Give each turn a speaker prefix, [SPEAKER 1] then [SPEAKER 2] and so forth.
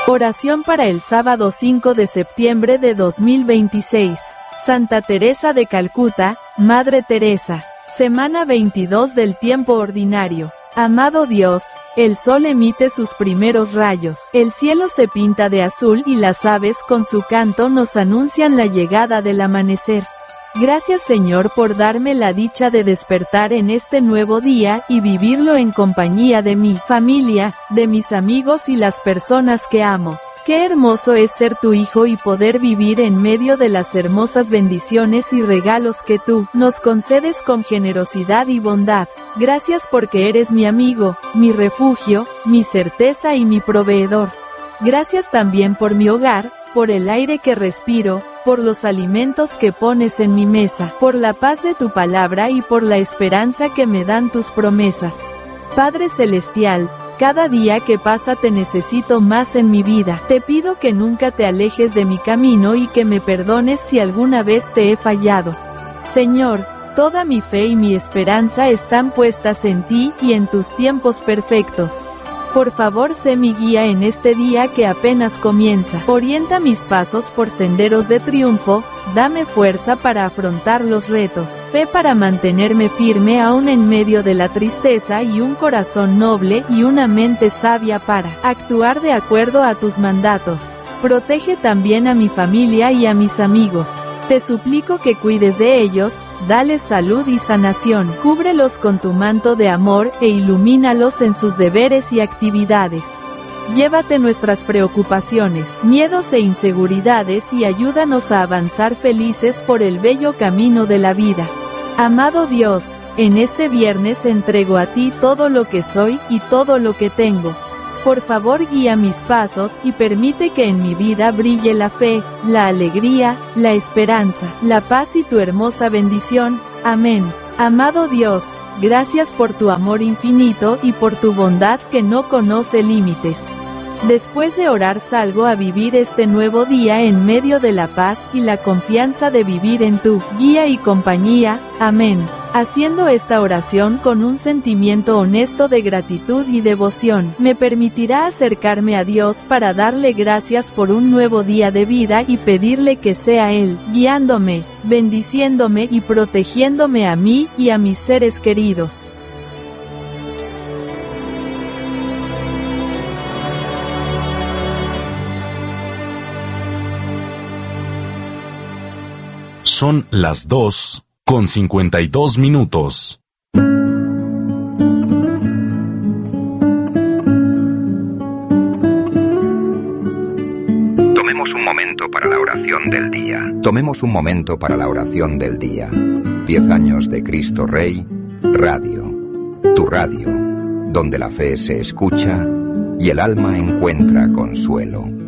[SPEAKER 1] Oración para el sábado 5 de septiembre de 2026. Santa Teresa de Calcuta, Madre Teresa. Semana 22 del tiempo ordinario. Amado Dios, el sol emite sus primeros rayos, el cielo se pinta de azul y las aves con su canto nos anuncian la llegada del amanecer. Gracias Señor por darme la dicha de despertar en este nuevo día y vivirlo en compañía de mi familia, de mis amigos y las personas que amo. Qué hermoso es ser tu hijo y poder vivir en medio de las hermosas bendiciones y regalos que tú nos concedes con generosidad y bondad. Gracias porque eres mi amigo, mi refugio, mi certeza y mi proveedor. Gracias también por mi hogar, por el aire que respiro, por los alimentos que pones en mi mesa, por la paz de tu palabra y por la esperanza que me dan tus promesas. Padre Celestial, cada día que pasa te necesito más en mi vida. Te pido que nunca te alejes de mi camino y que me perdones si alguna vez te he fallado. Señor, toda mi fe y mi esperanza están puestas en ti y en tus tiempos perfectos. Por favor, sé mi guía en este día que apenas comienza. Orienta mis pasos por senderos de triunfo, dame fuerza para afrontar los retos, fe para mantenerme firme aún en medio de la tristeza y un corazón noble y una mente sabia para actuar de acuerdo a tus mandatos. Protege también a mi familia y a mis amigos. Te suplico que cuides de ellos, dales salud y sanación, cúbrelos con tu manto de amor e ilumínalos en sus deberes y actividades. Llévate nuestras preocupaciones, miedos e inseguridades y ayúdanos a avanzar felices por el bello camino de la vida. Amado Dios, en este viernes entrego a ti todo lo que soy y todo lo que tengo. Por favor guía mis pasos y permite que en mi vida brille la fe, la alegría, la esperanza, la paz y tu hermosa bendición. Amén. Amado Dios, gracias por tu amor infinito y por tu bondad que no conoce límites. Después de orar salgo a vivir este nuevo día en medio de la paz y la confianza de vivir en tu guía y compañía. Amén. Haciendo esta oración con un sentimiento honesto de gratitud y devoción, me permitirá acercarme a Dios para darle gracias por un nuevo día de vida y pedirle que sea Él, guiándome, bendiciéndome y protegiéndome a mí y a mis seres queridos.
[SPEAKER 2] Son las 2:52.
[SPEAKER 3] Tomemos un momento para la oración del día. Tomemos un momento para la oración del día. 10 años de Cristo Rey, Radio. Tu radio, donde la fe se escucha y el alma encuentra consuelo.